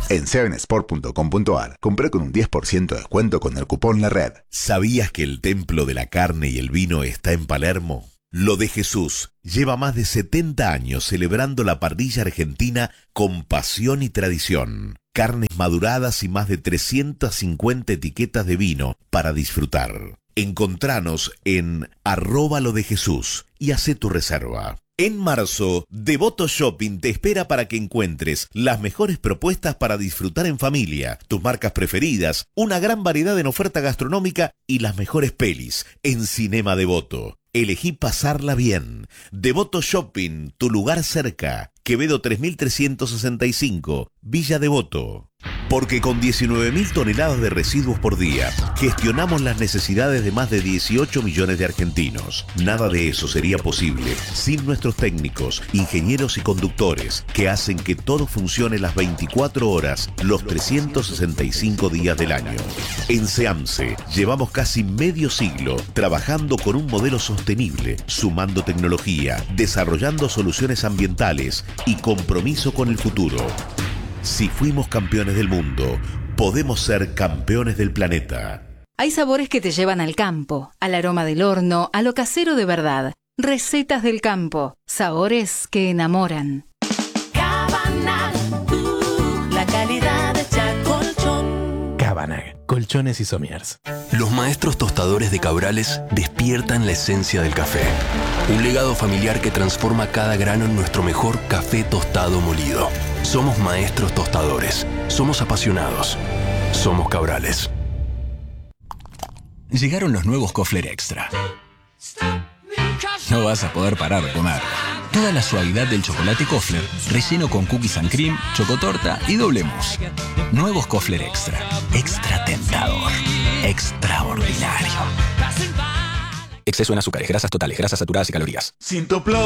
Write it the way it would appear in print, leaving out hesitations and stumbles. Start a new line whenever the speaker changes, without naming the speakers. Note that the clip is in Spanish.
En 7sport.com.ar, compré con un 10% de descuento con el cupón La Red.
¿Sabías que el templo de la carne y el vino está en Palermo? Lo de Jesús lleva más de 70 años celebrando la parrilla argentina con pasión y tradición. Carnes maduradas y más de 350 etiquetas de vino para disfrutar. Encontranos en @lodejesús y hacé tu reserva. En marzo, Devoto Shopping te espera para que encuentres las mejores propuestas para disfrutar en familia, tus marcas preferidas, una gran variedad en oferta gastronómica y las mejores pelis en Cinema Devoto. Elegí pasarla bien. Devoto Shopping, tu lugar cerca. Quevedo 3365, Villa Devoto. Porque con 19.000 toneladas de residuos por día, gestionamos las necesidades de más de 18 millones de argentinos. Nada de eso sería posible sin nuestros técnicos, ingenieros y conductores, que hacen que todo funcione las 24 horas, los 365 días del año. En SEAMSE, llevamos casi medio siglo trabajando con un modelo sostenible, sumando tecnología, desarrollando soluciones ambientales y compromiso con el futuro. Si fuimos campeones del mundo, podemos ser campeones del planeta.
Hay sabores que te llevan al campo, al aroma del horno, a lo casero de verdad. Recetas del campo, sabores que enamoran.
Cabanag, la calidad de Chacolchón.
Cabanag, colchones y somiers.
Los maestros tostadores de Cabrales despiertan la esencia del café. Un legado familiar que transforma cada grano en nuestro mejor café tostado molido. Somos maestros tostadores. Somos apasionados. Somos Cabrales.
Llegaron los nuevos Kofler Extra. No vas a poder parar de comer. Toda la suavidad del chocolate Kofler, relleno con cookies and cream, chocotorta y doble mousse. Nuevos Kofler Extra. Extra tentador. Extraordinario. Exceso en azúcares, grasas totales, grasas saturadas y calorías.
Sintoplo